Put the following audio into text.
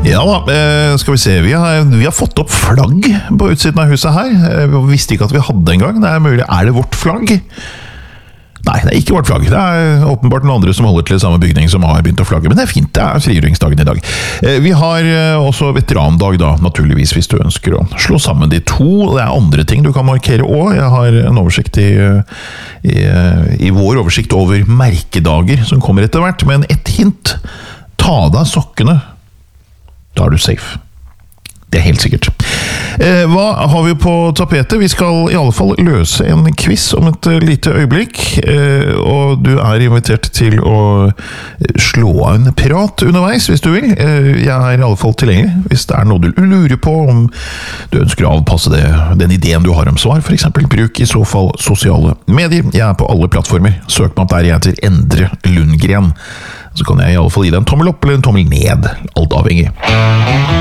Ja da, skal vi se, vi har fått opp flagg på utsiden av huset her. Vi visste ikke at vi hadde en gang. Det mulig, det vårt flagg? Nei, det ikke vårt flagg. Det åpenbart noen andre som holder til samme bygning som har begynt å flagge, men det fint, det frigjøringsdagen i dag. Vi har også veterandag da, naturligvis, hvis du ønsker å slå sammen de to. Det andre ting du kan markere også. Jeg har en oversikt i vår oversikt over merkedager som kommer etter hvert, men et hint: ta deg sokkene. Da du safe. Det helt sikkert. Hva har vi på tapetet? Vi skal i alle fall løse en quiz om et lite øyeblikk, og du invitert til å slå av en prat underveis, hvis du vil. Jeg i alle fall tilgjengelig, hvis det noe du lurer på, om du ønsker å avpasse den ideen du har om svar, for eksempel. Bruk i så fall sosiale medier. Jeg på alle plattformer. Søk meg opp der jeg heter Endre Lundgren. Så kan jeg i alle fall gi deg en tommel opp eller en tommel ned, alt avhengig.